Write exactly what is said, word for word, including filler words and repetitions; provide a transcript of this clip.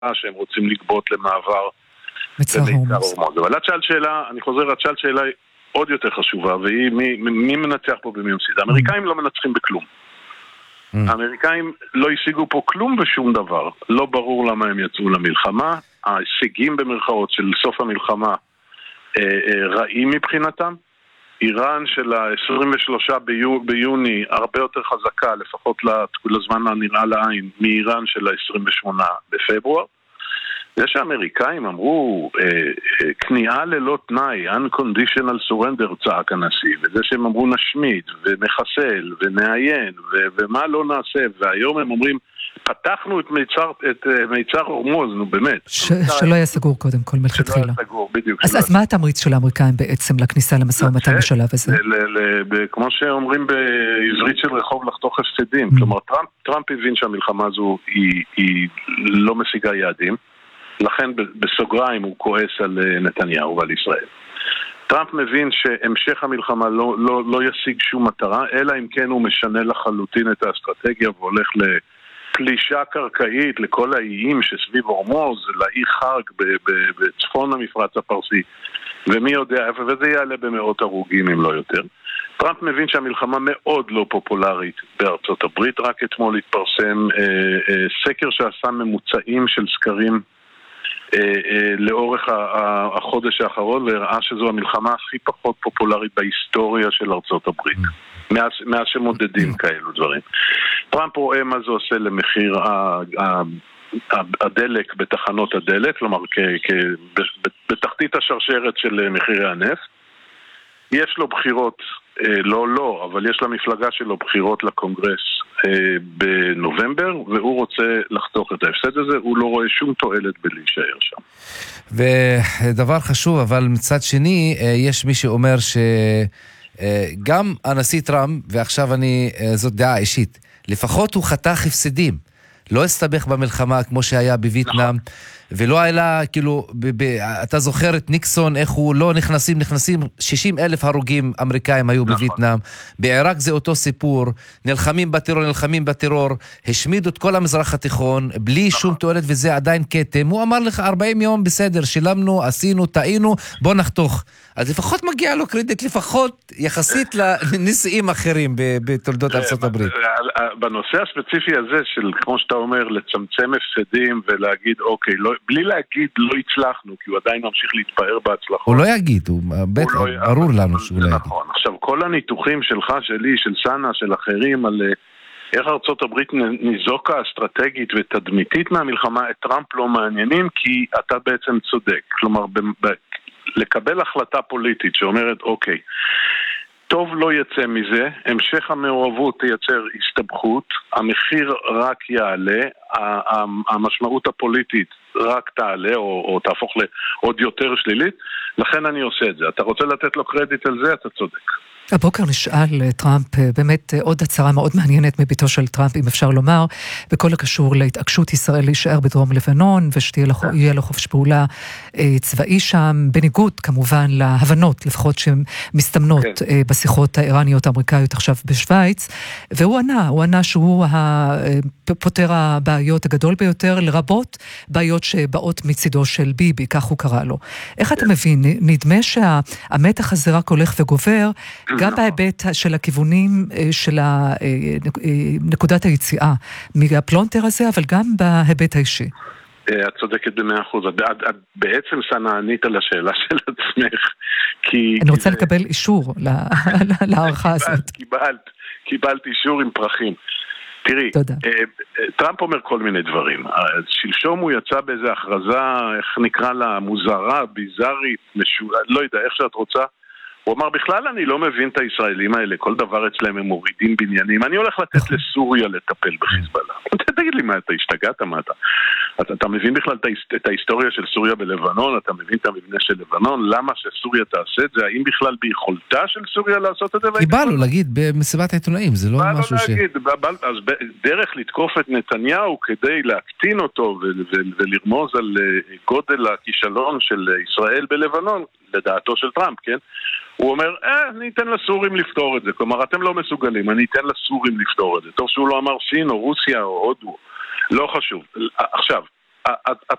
שהם רוצים לגבות למעבר מצר הורמוז. אבל את שאלת שאלה, אני חוזר, את שאלת שאלה עוד יותר חשובה, והיא מי, מי מנצח פה במי מפסיד. האמריקאים לא מנצחים בכלום. האמריקאים לא השיגו פה כלום ושום דבר. לא ברור למה הם יצאו למלחמה. ההישגים במרכאות של סוף המלחמה אה, אה, רעים מבחינתם. איראן של ה-עשרים ושלושה ביוני הרבה יותר חזקה, לפחות לזמן הנראה לעין, מאיראן של ה-עשרים ושמונה בפברואר. זה שהאמריקאים אמרו אה, אה, כניעה ללא תנאי, unconditional surrender, צעק הנשיא, וזה שהם אמרו נשמיד ונחסל ונעיין ו- ומה לא נעשה, והיום הם אומרים פתחנו את מיצר, את מיצר הורמוז, נו באמת. ש- שלא היה סגור קודם כל מלכתחילה. שלא היה סגור, בדיוק. אז, אז מה התמריץ של האמריקאים בעצם לכניסה למשא ומתן בשלב הזה? ל- ל- ב- כמו שאומרים בעברית של רחוב לחתוך הפסדים, mm. כלומר טראמפ, טראמפ הבין שהמלחמה הזו היא, היא לא משיגה יעדים, לכן בסוגריים הוא כועס על נתניהו ועל ישראל. טראמפ מבין שהמשך המלחמה לא, לא, לא ישיג שום מטרה, אלא אם כן הוא משנה לחלוטין את האסטרטגיה והולך לפלישה קרקעית לכל האיים שסביב הורמוז, לאי חרג בצפון המפרץ הפרסי, ומי יודע, וזה יעלה במאות הרוגים אם לא יותר. טראמפ מבין שהמלחמה מאוד לא פופולרית בארצות הברית, רק אתמול התפרסם אה, אה, סקר שעשה ממוצעים של סקרים לאורך החודש האחרון, והראה שזו המלחמה הכי פחות פופולרית בהיסטוריה של ארצות הברית, מאז, מאז שמודדים כאלו דברים. טראמפ רואה מה זה עושה למחיר הדלק בתחנות הדלק, כלומר בתחתית השרשרת של מחירי הנפט. יש לו בחירות, לא לא, אבל יש למפלגה שלו בחירות לקונגרס בנובמבר, והוא רוצה לחתוך את ההפסד הזה, הוא לא רואה שום תועלת בלהישאר שם. ודבר חשוב, אבל מצד שני, יש מי שאומר שגם הנשיא טראמפ, ועכשיו אני, זאת דעה אישית, לפחות הוא חתך הפסדים, לא הסתבך במלחמה כמו שהיה בווייטנאם, ולא היה, כאילו, ב- ב- אתה זוכר את ניקסון, איך הוא לא נכנסים, נכנסים, שישים אלף הרוגים אמריקאים היו נכון. בווייטנאם, בעיראק זה אותו סיפור, נלחמים בטרור, נלחמים בטרור, השמידו את כל המזרח התיכון, בלי נכון. שום תועלת, וזה עדיין קטם, הוא אמר לך ארבעים יום בסדר, שילמנו, עשינו, טעינו, בוא נחתוך. אז לפחות מגיע לו קרדיט, לפחות יחסית לנשיאים אחרים בתולדות ארצות הברית. בנושא הספציפי הזה של, כמו שאתה אומר, לצמצם הפסדים ולהגיד, אוקיי, לא, בלי להגיד לא הצלחנו, כי הוא עדיין ממשיך להתפאר בהצלחות. הוא לא יגיד, הוא בטח, ברור לנו שהוא לא יגיד. נכון. עכשיו, כל הניתוחים שלך, שלי, של סנה, של אחרים, על איך ארצות הברית ניזוקה אסטרטגית ותדמיתית מהמלחמה, את טראמפ לא מעניינים, כי אתה בעצם צודק. כלומר, ב- ב- לקבל החלטה פוליטית שאומרת, אוקיי, טוב לא יצא מזה, המשך המעורבות תייצר הסתבכות, המחיר רק יעלה, המשמעות הפוליטית רק תעלה או, או תהפוך לעוד יותר שלילית, לכן אני עושה את זה. אתה רוצה לתת לו קרדיט על זה, אתה צודק. הבוקר נשאל טראמפ, באמת עוד הצהרה מאוד מעניינת מביתו של טראמפ, אם אפשר לומר, בכל הקשור להתעקשות ישראל להישאר בדרום לבנון, ושתהיה לו חופש פעולה צבאי שם, בניגוד כמובן להבנות, לפחות שמסתמנות כן. בשיחות האיראניות האמריקאיות עכשיו בשוויץ, והוא ענה, הוא ענה שהוא הפותר הבעיות הגדול ביותר, לרבות בעיות שבאות מצידו של ביבי, כך הוא קרא לו. איך כן. אתה מבין? נדמה שהמתח הזה רק הולך וגובר, גם בהיבט של הכיוונים של נקודת היציאה מהפלונטר הזה, אבל גם בהיבט האישי. את צודקת במאה אחוז. את בעצם סנה ענית על השאלה של עצמך. אני רוצה לקבל אישור להערכה הזאת. קיבלת, קיבלת אישור עם פרחים. תראי, טראמפ אומר כל מיני דברים. שלשום הוא יצא באיזו הכרזה, איך נקרא לה, מוזרה, ביזארית, לא יודע, איך שאת רוצה. הוא אמר, בכלל אני לא מבין את הישראלים האלה, כל דבר אצלם הם מורידים בניינים, אני הולך לתת לסוריה לטפל בחיזבאללה. תגיד לי מה, אתה השתגעת, מה אתה? אתה, אתה מבין בכלל את ההיסטוריה של סוריה בלבנון, אתה מבין את המבנה של לבנון, למה שסוריה תעשה את זה, האם בכלל ביכולתה של סוריה לעשות את זה? כי בא לו להגיד במסיבת העיתונאים, זה לא משהו ש... אז דרך לתקוף את נתניהו כדי להקטין אותו ולרמוז על גודל הכישלון של ישראל בלבנון, לדעתו של טראמפ, כן? הוא אומר, אה, אני אתן לסורים לפתור את זה. כלומר, אתם לא מסוגלים, אני אתן לסורים לפתור את זה. טוב שהוא לא אמר סין או רוסיה או הודו. לא חשוב. עכשיו, את